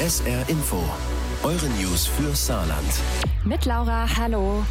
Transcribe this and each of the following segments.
SR Info, eure News für Saarland. Mit Laura, hallo.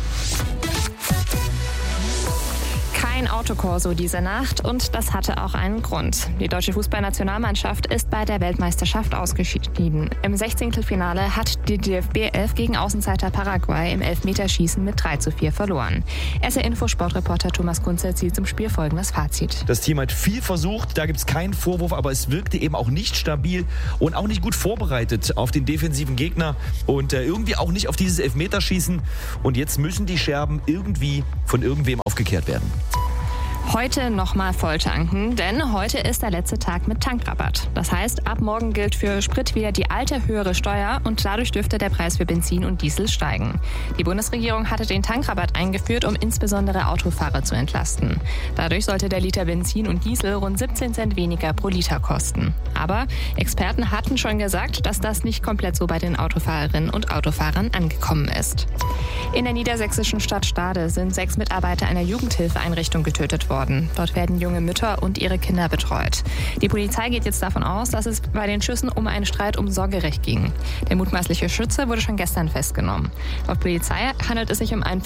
Kein Autokorso diese Nacht und das hatte auch einen Grund. Die deutsche Fußballnationalmannschaft ist bei der Weltmeisterschaft ausgeschieden. Im 16. hat die DFB 11 gegen Außenseiter Paraguay im Elfmeterschießen mit 3:4 verloren. SR Info Sportreporter Thomas Kunze zieht zum Spiel folgendes Fazit. Das Team hat viel versucht, da gibt es keinen Vorwurf, aber es wirkte eben auch nicht stabil und auch nicht gut vorbereitet auf den defensiven Gegner und irgendwie auch nicht auf dieses Elfmeterschießen. Und jetzt müssen die Scherben irgendwie von irgendwem aufgekehrt werden. Heute nochmal volltanken, denn heute ist der letzte Tag mit Tankrabatt. Das heißt, ab morgen gilt für Sprit wieder die alte höhere Steuer und dadurch dürfte der Preis für Benzin und Diesel steigen. Die Bundesregierung hatte den Tankrabatt eingeführt, um insbesondere Autofahrer zu entlasten. Dadurch sollte der Liter Benzin und Diesel rund 17 Cent weniger pro Liter kosten. Aber Experten hatten schon gesagt, dass das nicht komplett so bei den Autofahrerinnen und Autofahrern angekommen ist. In der niedersächsischen Stadt Stade sind 6 Mitarbeiter einer Jugendhilfeeinrichtung getötet worden. Dort werden junge Mütter und ihre Kinder betreut. Die Polizei geht jetzt davon aus, dass es bei den Schüssen um einen Streit um Sorgerecht ging. Der mutmaßliche Schütze wurde schon gestern festgenommen. Laut Polizei handelt es sich um einen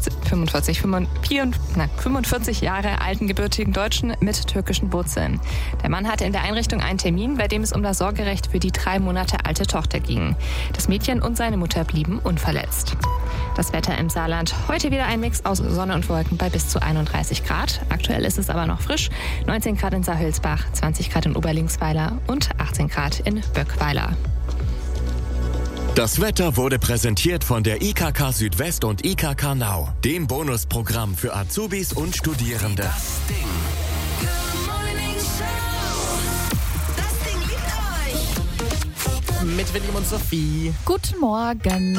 45 Jahre alten gebürtigen Deutschen mit türkischen Wurzeln. Der Mann hatte in der Einrichtung einen Termin, bei dem es um das Sorgerecht für die 3 Monate alte Tochter ging. Das Mädchen und seine Mutter blieben unverletzt. Das Wetter im Saarland. Heute wieder ein Mix aus Sonne und Wolken bei bis zu 31 Grad. Aktuell ist es aber noch frisch. 19 Grad in Saarhülsbach, 20 Grad in Oberlingsweiler und 18 Grad in Böckweiler. Das Wetter wurde präsentiert von der IKK Südwest und IKK Now, dem Bonusprogramm für Azubis und Studierende. Das Ding. Mit William und Sophie. Guten Morgen.